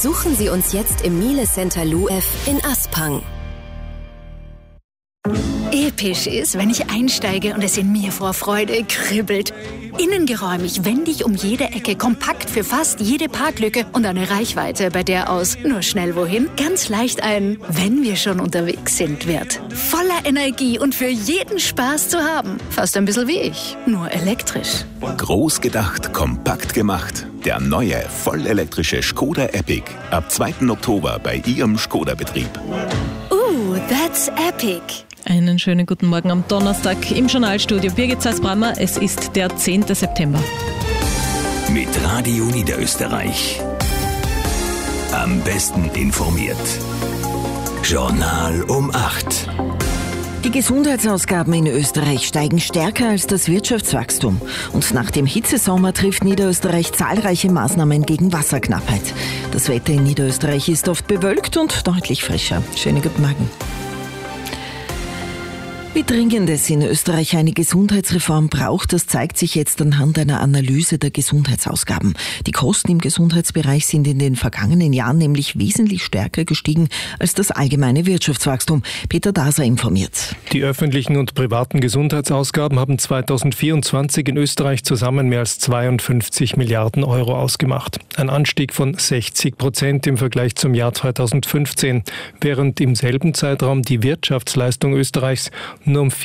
Besuchen Sie uns jetzt im Miele Center Luef in Aspang. Episch ist, wenn ich einsteige und es in mir vor Freude kribbelt. Innengeräumig, wendig um jede Ecke, kompakt für fast jede Parklücke und eine Reichweite, bei der aus nur schnell wohin ganz leicht ein "Wenn wir schon unterwegs sind" wird. Voller Energie und für jeden Spaß zu haben. Fast ein bisschen wie ich, nur elektrisch. Groß gedacht, kompakt gemacht. Der neue, vollelektrische Škoda Epic. Ab 2. Oktober bei Ihrem Škoda-Betrieb. That's epic. Einen schönen guten Morgen am Donnerstag im Journalstudio. Birgit Zeiss-Brammer, es ist der 10. September. Mit Radio Niederösterreich. Am besten informiert. Journal um 8. Die Gesundheitsausgaben in Österreich steigen stärker als das Wirtschaftswachstum. Und nach dem Hitzesommer trifft Niederösterreich zahlreiche Maßnahmen gegen Wasserknappheit. Das Wetter in Niederösterreich ist oft bewölkt und deutlich frischer. Schönen guten Morgen. Wie dringend es in Österreich eine Gesundheitsreform braucht, das zeigt sich jetzt anhand einer Analyse der Gesundheitsausgaben. Die Kosten im Gesundheitsbereich sind in den vergangenen Jahren nämlich wesentlich stärker gestiegen als das allgemeine Wirtschaftswachstum. Peter Daser informiert. Die öffentlichen und privaten Gesundheitsausgaben haben 2024 in Österreich zusammen mehr als 52 Milliarden Euro ausgemacht. Ein Anstieg von 60% im Vergleich zum Jahr 2015, während im selben Zeitraum die Wirtschaftsleistung Österreichs nur um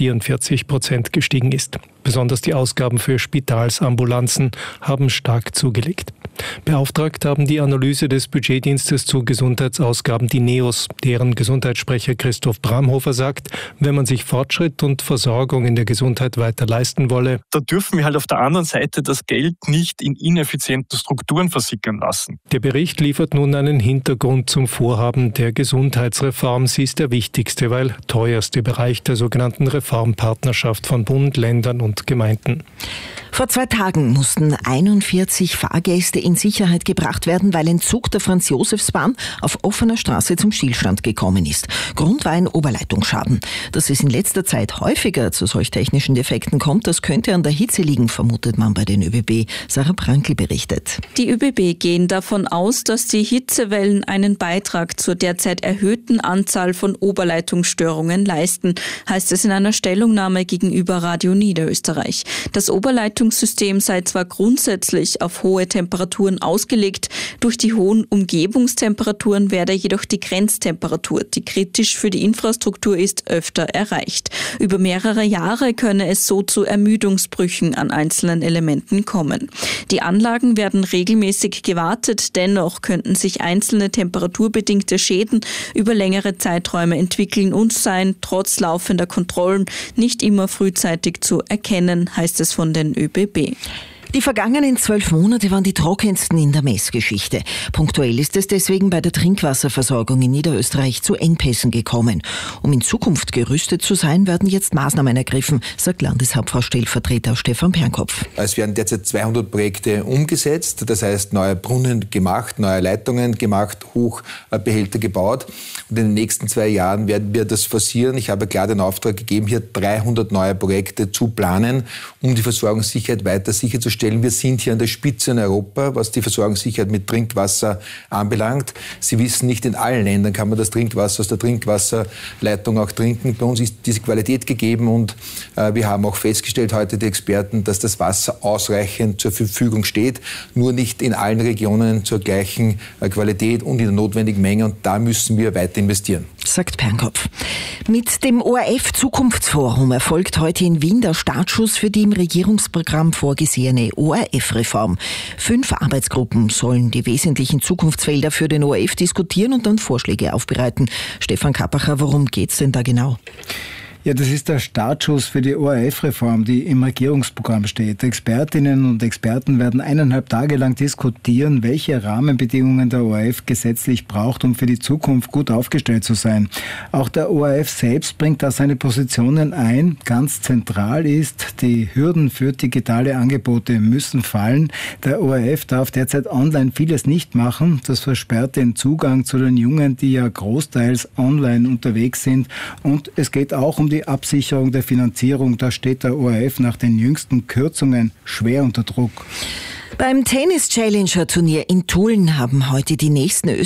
44% gestiegen ist. Besonders die Ausgaben für Spitalsambulanzen haben stark zugelegt. Beauftragt haben die Analyse des Budgetdienstes zu Gesundheitsausgaben die NEOS. Deren Gesundheitssprecher Christoph Bramhofer sagt, wenn man sich Fortschritt und Versorgung in der Gesundheit weiter leisten wolle, da dürfen wir halt auf der anderen Seite das Geld nicht in ineffiziente Strukturen versickern lassen. Der Bericht liefert nun einen Hintergrund zum Vorhaben der Gesundheitsreform. Sie ist der wichtigste, weil teuerste Bereich der sogenannten Reformpartnerschaft von Bund, Ländern und Gemeinden. Vor 2 Tagen mussten 41 Fahrgäste in Sicherheit gebracht werden, weil ein Zug der Franz-Josefs-Bahn auf offener Straße zum Stillstand gekommen ist. Grund war ein Oberleitungsschaden. Dass es in letzter Zeit häufiger zu solch technischen Defekten kommt, das könnte an der Hitze liegen, vermutet man bei den ÖBB. Sarah Prankl berichtet. Die ÖBB gehen davon aus, dass die Hitzewellen einen Beitrag zur derzeit erhöhten Anzahl von Oberleitungsstörungen leisten, heißt es in einer Stellungnahme gegenüber Radio Niederösterreich. Das Oberleitungssystem sei zwar grundsätzlich auf hohe Temperaturen ausgelegt, durch die hohen Umgebungstemperaturen werde jedoch die Grenztemperatur, die kritisch für die Infrastruktur ist, öfter erreicht. Über mehrere Jahre könne es so zu Ermüdungsbrüchen an einzelnen Elementen kommen. Die Anlagen werden regelmäßig gewartet, dennoch könnten sich einzelne temperaturbedingte Schäden über längere Zeiträume entwickeln und seien trotz laufender Kontrollen nicht immer frühzeitig zu erkennen, heißt es von den ÖBB. Die vergangenen 12 Monate waren die trockensten in der Messgeschichte. Punktuell ist es deswegen bei der Trinkwasserversorgung in Niederösterreich zu Engpässen gekommen. Um in Zukunft gerüstet zu sein, werden jetzt Maßnahmen ergriffen, sagt Landeshauptfrau-Stellvertreter Stefan Pernkopf. Es werden derzeit 200 Projekte umgesetzt, das heißt neue Brunnen gemacht, neue Leitungen gemacht, Hochbehälter gebaut. Und in den nächsten 2 Jahren werden wir das forcieren. Ich habe klar den Auftrag gegeben, hier 300 neue Projekte zu planen, um die Versorgungssicherheit weiter sicherzustellen. Wir sind hier an der Spitze in Europa, was die Versorgungssicherheit mit Trinkwasser anbelangt. Sie wissen, nicht in allen Ländern kann man das Trinkwasser aus der Trinkwasserleitung auch trinken. Bei uns ist diese Qualität gegeben und wir haben auch festgestellt, heute die Experten, dass das Wasser ausreichend zur Verfügung steht, nur nicht in allen Regionen zur gleichen Qualität und in der notwendigen Menge, und da müssen wir weiter investieren. Sagt Pernkopf. Mit dem ORF-Zukunftsforum erfolgt heute in Wien der Startschuss für die im Regierungsprogramm vorgesehene ORF-Reform. 5 Arbeitsgruppen sollen die wesentlichen Zukunftsfelder für den ORF diskutieren und dann Vorschläge aufbereiten. Stefan Kappacher, worum geht's denn da genau? Ja, das ist der Startschuss für die ORF-Reform, die im Regierungsprogramm steht. Expertinnen und Experten werden 1,5 Tage lang diskutieren, welche Rahmenbedingungen der ORF gesetzlich braucht, um für die Zukunft gut aufgestellt zu sein. Auch der ORF selbst bringt da seine Positionen ein. Ganz zentral ist, die Hürden für digitale Angebote müssen fallen. Der ORF darf derzeit online vieles nicht machen. Das versperrt den Zugang zu den Jungen, die ja großteils online unterwegs sind. Und es geht auch um die Absicherung der Finanzierung. Da steht der ORF nach den jüngsten Kürzungen schwer unter Druck. Beim Tennis-Challenger-Turnier in Tulln haben heute die nächsten